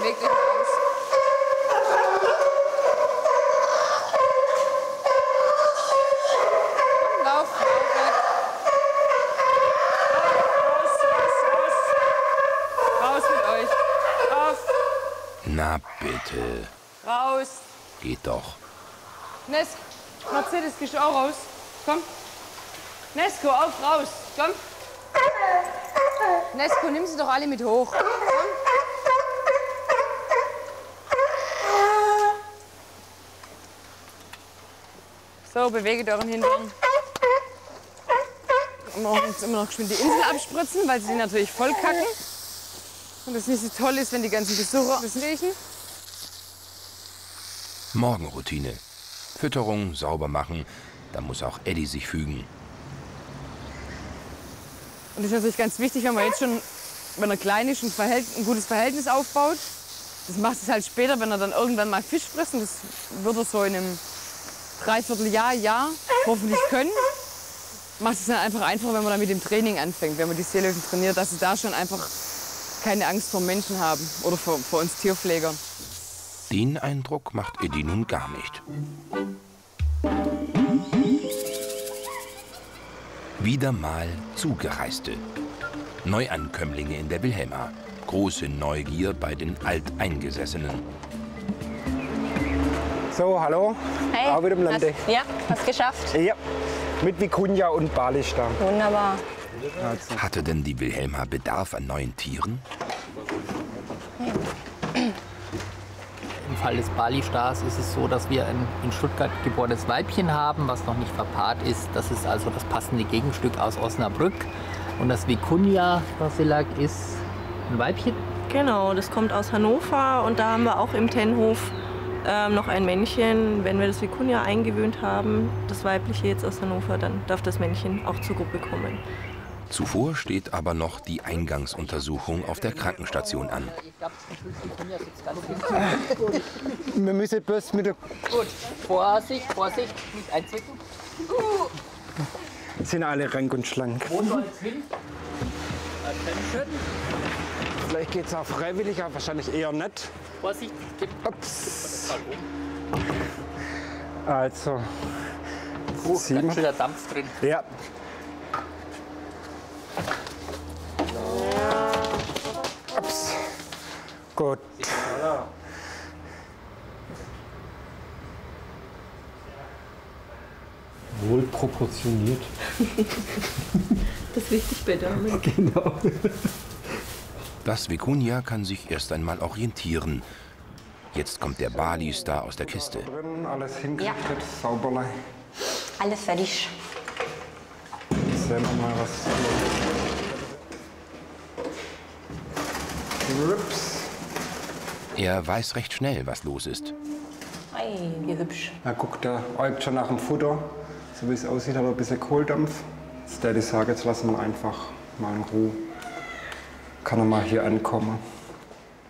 bewegt euch raus. Komm, lauf weg. Raus mit euch. Auf. Na bitte. Raus. Geht doch. Mercedes, gehst du auch raus? Komm. Nesko, auf, raus. Komm. Nesko, nimm sie doch alle mit hoch. Komm. So, bewegt euren Hintern. Und jetzt immer noch geschwind die Insel abspritzen, weil sie natürlich voll kacken. Und das nicht so toll ist, wenn die ganzen Besucher das riechen. Morgenroutine. Fütterung, sauber machen. Da muss auch Eddie sich fügen. Und das ist natürlich ganz wichtig, wenn man jetzt schon, wenn er klein ist, ein gutes Verhältnis aufbaut. Das macht es halt später, wenn er dann irgendwann mal Fisch frisst. Und das wird er so in einem Dreivierteljahr hoffentlich können. Macht es dann einfach einfacher, wenn man dann mit dem Training anfängt, wenn man die Seelöwen trainiert, dass sie da schon einfach keine Angst vor Menschen haben oder vor uns Tierpflegern. Den Eindruck macht Eddie nun gar nicht. Wieder mal Zugereiste. Neuankömmlinge in der Wilhelma. Große Neugier bei den Alteingesessenen. So, hallo. Hey, auch wieder im Lande. Hast geschafft. Ja, mit Vicuña und Balistar. Wunderbar. Also. Hatte denn die Wilhelma Bedarf an neuen Tieren? Im Fall des Balistars ist es so, dass wir ein in Stuttgart geborenes Weibchen haben, was noch nicht verpaart ist. Das ist also das passende Gegenstück aus Osnabrück. Und das Vicuña Basilak ist ein Weibchen. Genau, das kommt aus Hannover und da haben wir auch im Tennhof noch ein Männchen. Wenn wir das Vicuña eingewöhnt haben, das Weibliche jetzt aus Hannover, dann darf das Männchen auch zur Gruppe kommen. Zuvor steht aber noch die Eingangsuntersuchung auf der Krankenstation an. Wir müssen bloß mit der... Gut, Vorsicht, Vorsicht, nicht einzwicken. Sind alle rank und schlank. Wo soll es hin? Attention. Vielleicht geht es auch freiwillig, aber wahrscheinlich eher nicht. Vorsicht, tipp. Ups. Also... Ganz schön der Dampf drin. Ja. Ups. Gut. Wohl proportioniert. Das ist wichtig bei Damen. Genau. Das Vicuña kann sich erst einmal orientieren. Jetzt kommt der Balistar aus der Kiste. Drin, alles hingerichtet, sauberlich. Alles fertig. Sehen wir mal, was... Rips. Er weiß recht schnell, was los ist. Ei, wie hübsch. Na guck, der äugt schon nach dem Futter. So wie es aussieht, hat er ein bisschen Kohldampf. Jetzt würde ich sagen, jetzt lassen wir ihn einfach mal in Ruhe. Kann er mal hier ankommen.